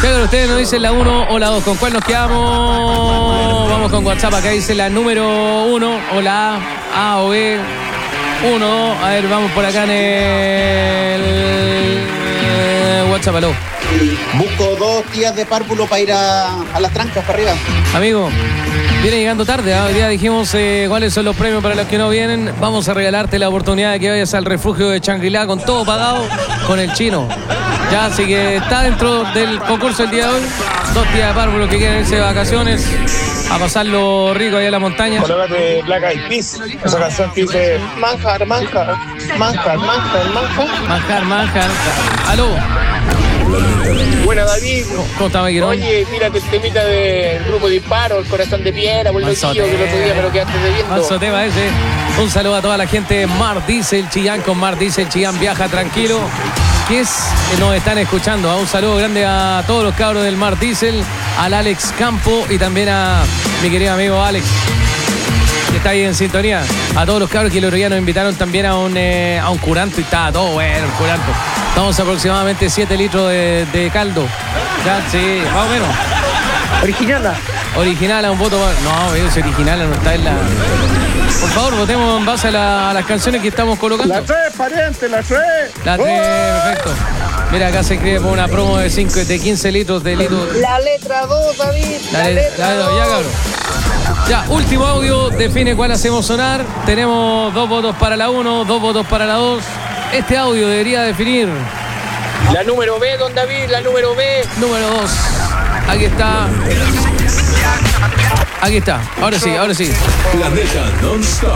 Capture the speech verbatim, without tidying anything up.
Pero ustedes nos dicen la uno o la dos. ¿Con cuál nos quedamos? Vamos con WhatsApp. Acá dice la número uno o la A, A o B. uno, dos. A ver, vamos por acá en el eh, WhatsApp. Aló. Busco dos días de párvulo para ir a, a las trancas para arriba. Amigo, viene llegando tarde, ¿eh? Hoy día dijimos eh, cuáles son los premios para los que no vienen. Vamos a regalarte la oportunidad de que vayas al refugio de Shangri-La con todo pagado con el chino. Ya, así que está dentro del concurso el día de hoy. Dos días de párvulo que quieren irse de vacaciones a pasarlo rico ahí en la montaña. Colócate Black Eyed Peas, esa canción que dice manjar, manjar, manjar, manjar, manjar. Manjar, manjar. Aló. Buena, David. ¿Cómo está, Maquirón? Oye, mírate el temita del grupo Disparo, el corazón de piedra, por el loquillo que el otro día me lo quedaste debiendo. Falso tema ese. Un saludo a toda la gente de Mar Diesel Chillán. Con Mar Diesel Chillán viaja tranquilo. Que es, nos están escuchando. Un saludo grande a todos los cabros del Mar Diesel, al Alex Campo y también a mi querido amigo Alex, que está ahí en sintonía. A todos los cabros que el otro día nos invitaron también a un, eh, a un curanto y estaba todo bueno el curanto. Estamos aproximadamente siete litros de, de caldo. Ya, sí, más o menos. Originala. Original a un voto. No, es original, no está en la. Por favor, votemos en base a, la, a las canciones que estamos colocando. La tres, pariente, la tres. La tres, perfecto. Mira, acá se escribe por una promo de cinco, de quince litros de litro. La letra dos, David. La, La, le- letra la- dos. ya, cabrón. Ya, último audio, define cuál hacemos sonar. Tenemos dos votos para la uno, dos votos para la dos. Este audio debería definir La número B, don David, la número B. número dos. Aquí está. Aquí está. Ahora sí, ahora sí. Planeta Non-Stop.